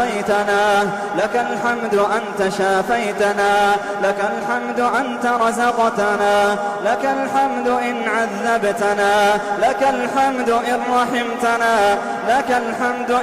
لك الحمد أنت شافيتنا، لك الحمد أنت رزقتنا، لك الحمد إن عذبتنا، لك الحمد إن رحمتنا، لك الحمد